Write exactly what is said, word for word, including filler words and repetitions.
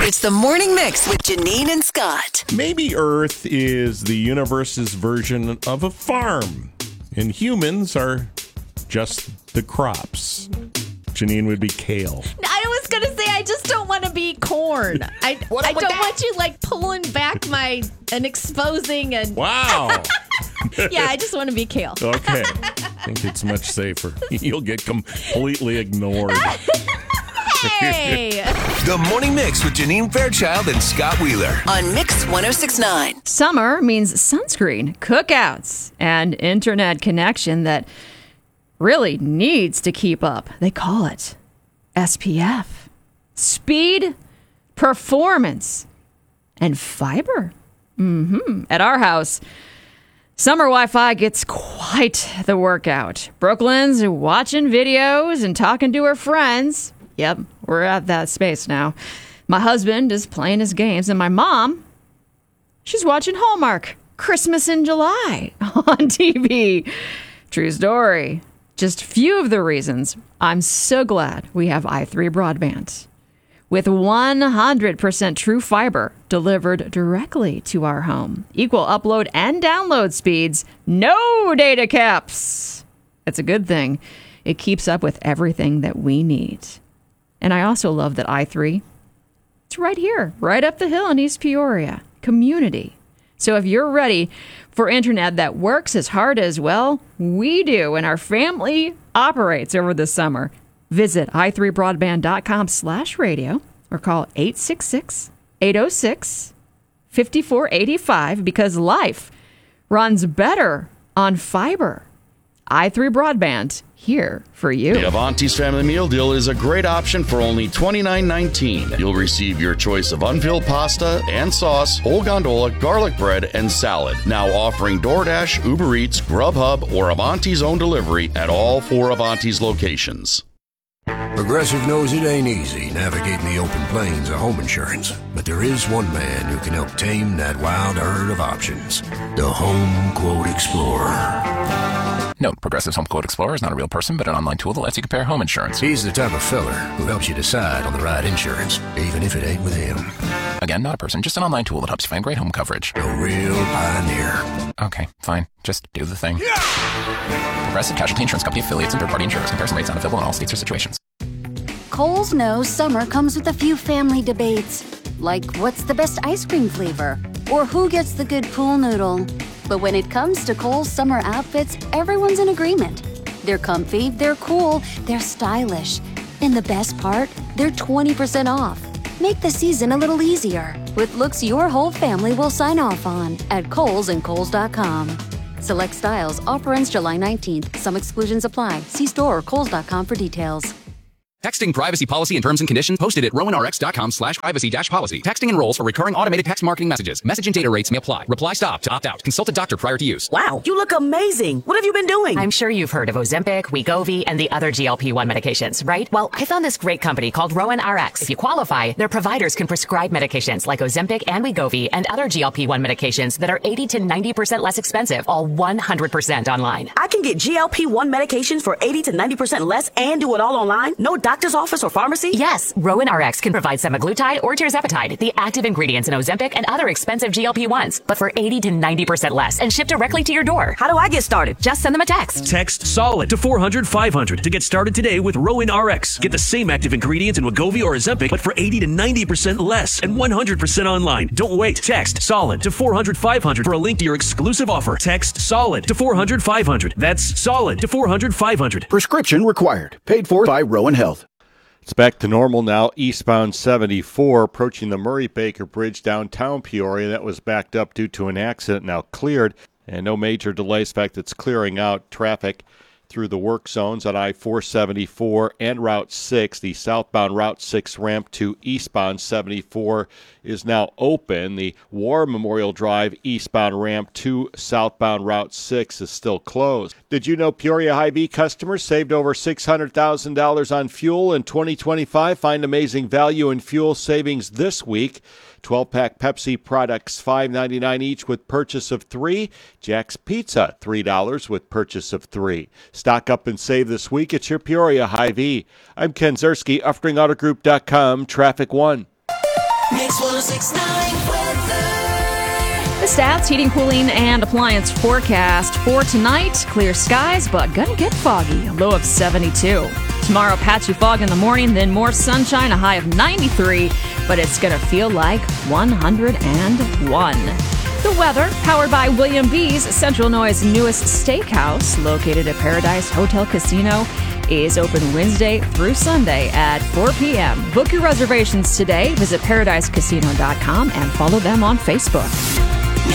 It's the Morning Mix with Janine and Scott. Maybe Earth is the universe's version of a farm, and humans are just the crops. Janine would be kale. I was going to say, I just don't want to be corn. I, I don't that? want you, like, pulling back my, and exposing and... Wow. Yeah, I just want to be kale. Okay. I think it's much safer. You'll get completely ignored. Hey! The Morning Mix with Janine Fairchild and Scott Wheeler. On Mix one oh six point nine. Summer means sunscreen, cookouts, and internet connection that really needs to keep up. They call it S P F. Speed, performance, and fiber. Mm-hmm. At our house, summer Wi-Fi gets quite the workout. Brooklyn's watching videos and talking to her friends. Yep, we're at that space now. My husband is playing his games, and my mom, she's watching Hallmark Christmas in July on T V. True story. Just few of the reasons I'm so glad we have i three broadband. With one hundred percent true fiber delivered directly to our home. Equal upload and download speeds. No data caps. It's a good thing. It keeps up with everything that we need. And I also love that i three, it's right here, right up the hill in East Peoria. Community. So if you're ready for internet that works as hard as, well, we do, and our family operates over the summer, visit i three broadband dot com slash radio or call eight six six, eight oh six, five four eight five because life runs better on fiber. i three Broadband, here for you. The Avanti's Family Meal Deal is a great option for only twenty-nine nineteen. You'll receive your choice of unfilled pasta and sauce, whole gondola, garlic bread, and salad. Now offering DoorDash, Uber Eats, Grubhub, or Avanti's own delivery at all four Avanti's locations. Progressive knows it ain't easy navigating the open plains of home insurance, but there is one man who can help tame that wild herd of options. The Home Quote Explorer. Note, Progressive's Home Quote Explorer is not a real person, but an online tool that lets you compare home insurance. He's the type of feller who helps you decide on the right insurance, even if it ain't with him. Again, not a person, just an online tool that helps you find great home coverage. A real pioneer. Okay, fine. Just do the thing. Yeah! Progressive Casualty Insurance Company affiliates and third-party insurers. Comparison rates not available in all states or situations. Kohl's knows summer comes with a few family debates, like what's the best ice cream flavor, or who gets the good pool noodle. But when it comes to Kohl's summer outfits, everyone's in agreement. They're comfy, they're cool, they're stylish. And the best part, they're twenty percent off. Make the season a little easier with looks your whole family will sign off on at Kohl's and Kohl's dot com. Select styles, offer ends July nineteenth. Some exclusions apply. See store or Kohl's dot com for details. Texting privacy policy and terms and conditions posted at rowan r x dot com slash privacy dash policy. Texting enrolls for recurring automated text marketing messages. Message and data rates may apply. Reply stop to opt out. Consult a doctor prior to use. Wow, you look amazing. What have you been doing? I'm sure you've heard of Ozempic, Wegovy, and the other G L P one medications, right? Well, I found this great company called Rowan R X. If you qualify, their providers can prescribe medications like Ozempic and Wegovy and other G L P one medications that are eighty to ninety percent less expensive, all one hundred percent online. I can get G L P one medications for eighty to ninety percent less and do it all online? No doctor's office or pharmacy? Yes, Rowan R X can provide semaglutide or tirzepatide, the active ingredients in Ozempic and other expensive G L P ones, but for eighty to ninety percent less and shipped directly to your door. How do I get started? Just send them a text. Text SOLID to four hundred five hundred to get started today with Rowan R X. Get the same active ingredients in Wegovy or Ozempic, but for eighty to ninety percent less and one hundred percent online. Don't wait. Text SOLID to four hundred five hundred for a link to your exclusive offer. Text SOLID to four hundred five hundred. That's SOLID to four hundred five hundred. Prescription required. Paid for by Rowan Health. It's back to normal now. Eastbound seventy-four approaching the Murray-Baker Bridge downtown Peoria. That was backed up due to an accident, now cleared. And no major delays. In fact, it's clearing out traffic through the work zones on I four seventy-four and Route six. The southbound Route six ramp to eastbound seventy-four is now open. The War Memorial Drive eastbound ramp to southbound Route six is still closed. Did you know Peoria Hy-Vee customers saved over six hundred thousand dollars on fuel in twenty twenty-five? Find amazing value in fuel savings this week. twelve-pack Pepsi products, five ninety-nine each with purchase of three. Jack's Pizza, three dollars with purchase of three. Stock up and save this week at your Peoria Hy-Vee. I'm Ken Zerski, Uftring Auto Group dot com, Traffic One. Mix one oh six point nine weather. The Stats Heating, Cooling, and Appliance forecast for tonight. Clear skies, but gonna get foggy. A low of seventy-two. Tomorrow, patchy fog in the morning, then more sunshine, a high of ninety-three, but it's gonna feel like one hundred one. The weather, powered by William B's, Central Illinois' newest steakhouse, located at Paradise Hotel Casino, is open Wednesday through Sunday at four p.m. Book your reservations today. Visit paradise casino dot com and follow them on Facebook.